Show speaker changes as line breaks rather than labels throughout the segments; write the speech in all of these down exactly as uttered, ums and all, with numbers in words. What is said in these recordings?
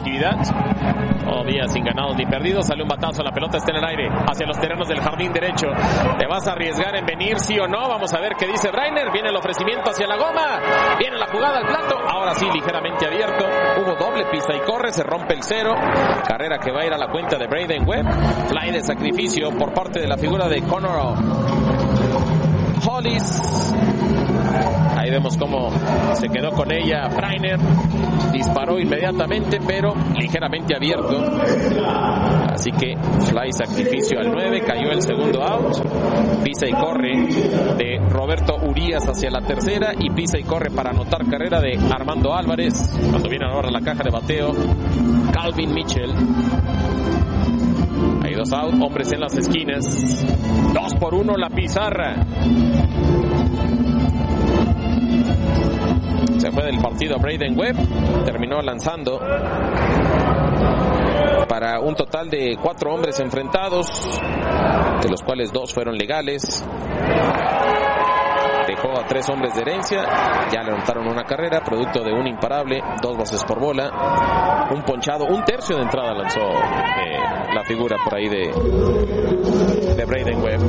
actividad. Todavía sin ganados ni perdidos. Sale un batazo, la pelota está en el aire hacia los terrenos del jardín derecho. ¿Te vas a arriesgar en venir, sí o no? Vamos a ver qué dice Brainer. Viene el ofrecimiento hacia la goma. Viene la jugada al plato. Ahora sí, ligeramente abierto. Hubo doble, pisa y corre. Se rompe el cero. Carrera que va a ir a la cuenta de Brayden Webb. Fly de sacrificio por parte de la figura de Connor Hollis. Ahí vemos cómo se quedó con ella Brainer. Disparó inmediatamente, pero ligeramente abierto. Así que fly sacrificio al nueve. Cayó el segundo out. Pisa y corre de Roberto Urias hacia la tercera. Y pisa y corre para anotar carrera de Armando Álvarez. Cuando viene ahora la caja de bateo, Calvin Mitchell. Hay dos out, hombres en las esquinas. Dos por uno la pizarra. Se fue del partido Brayden Webb. Terminó lanzando para un total de cuatro hombres enfrentados, de los cuales dos fueron legales. Dejó a tres hombres de herencia. Ya le anotaron una carrera, producto de un imparable, dos bases por bola, un ponchado, un tercio de entrada lanzó eh, la figura por ahí de, de Brayden Webb.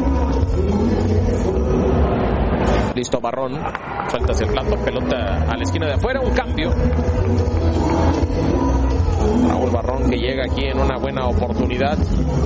Listo Barrón, suelta hacia el plato, pelota a la esquina de afuera, un cambio. Raúl Barrón, que llega aquí en una buena oportunidad.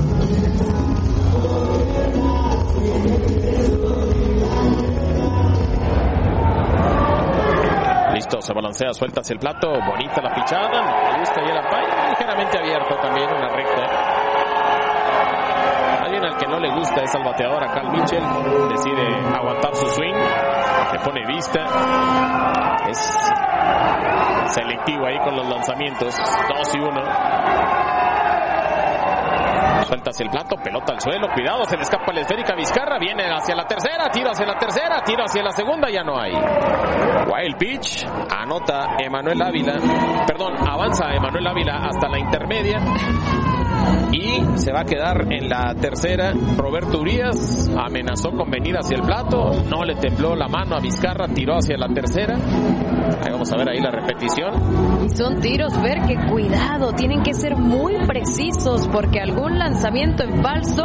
Listo, se balancea, suelta hacia el plato, bonita la pichada, me gusta ya la palla, ligeramente abierto también, una recta. Alguien al que no le gusta es al bateador, a Cal Mitchell, decide aguantar su swing, le pone vista, es selectivo ahí con los lanzamientos, dos y uno. Suelta hacia el plato, pelota al suelo, cuidado, se le escapa la esférica Vizcarra, viene hacia la tercera, tiro hacia la tercera, tiro hacia la segunda, ya no hay. Wild pitch, anota Emanuel Ávila, perdón, avanza Emanuel Ávila hasta la intermedia. Y se va a quedar en la tercera. Roberto Urias amenazó con venir hacia el plato, no le tembló la mano a Vizcarra, tiró hacia la tercera. Ahí vamos a ver ahí la repetición.
Y son tiros, ver que cuidado, tienen que ser muy precisos porque algún lanzamiento en falso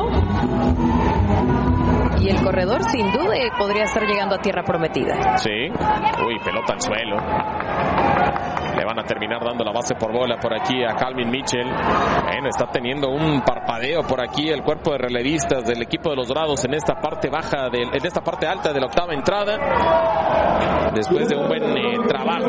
y el corredor sin duda podría estar llegando a tierra prometida.
Sí, uy, pelota al suelo. Le van a terminar dando la base por bola por aquí a Calvin Mitchell. Bueno, está teniendo un parpadeo por aquí el cuerpo de relevistas del equipo de los Dorados en esta parte baja, de, en esta parte alta de la octava entrada. Después de un buen eh, trabajo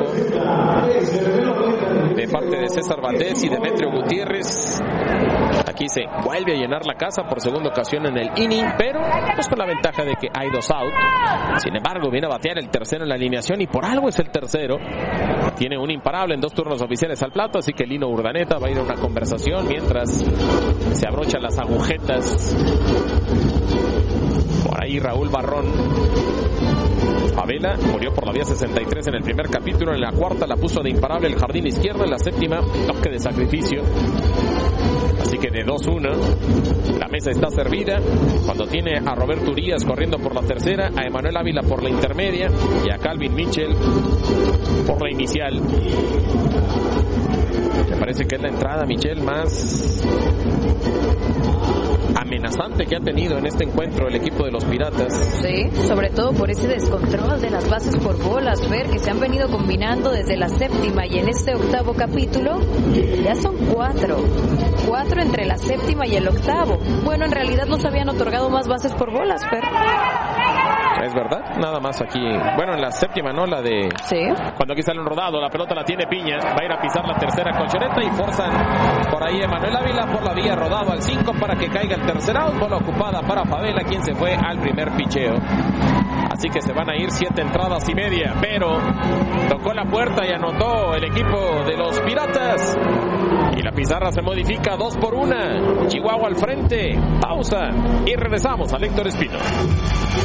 de parte de César Valdés y Demetrio Gutiérrez. Aquí se vuelve a llenar la casa por segunda ocasión en el inning, pero pues con la ventaja de que hay dos out. Sin embargo, viene a batear el tercero en la alineación y por algo es el tercero. Tiene un imparable en dos turnos oficiales al plato, así que Lino Urdaneta va a ir a una conversación mientras se abrochan las agujetas. Por ahí Raúl Barrón. Favela murió por la vía sesenta y tres en el primer capítulo, en la cuarta la puso de imparable el jardín izquierdo, en la séptima toque de sacrificio. Así que de dos uno la mesa está servida cuando tiene a Roberto Urias corriendo por la tercera, a Emanuel Ávila por la intermedia y a Calvin Mitchell por la inicial. Me parece que es la entrada, Michel, más amenazante que ha tenido en este encuentro el equipo de los Piratas.
Sí, sobre todo por ese descontrol de las bases por bolas, ver que se han venido combinando desde la séptima y en este octavo capítulo ya son cuatro. Cuatro entre la séptima y el octavo. Bueno, en realidad nos habían otorgado más bases por bolas, Fer.
Es verdad, nada más aquí. Bueno, en la séptima, ¿no? La de...
Sí.
Cuando aquí sale un rodado, la pelota la tiene Piña. Va a ir a pisar la tercera colchoneta y forzan por ahí Emanuel Ávila por la vía, rodado al cinco para que caiga el tercer out. Bola ocupada para Favela, quien se fue al primer picheo. Así que se van a ir siete entradas y media, pero tocó la puerta y anotó el equipo de los Piratas. Y la pizarra se modifica dos por una. Chihuahua al frente. Pausa y regresamos al Héctor Espino.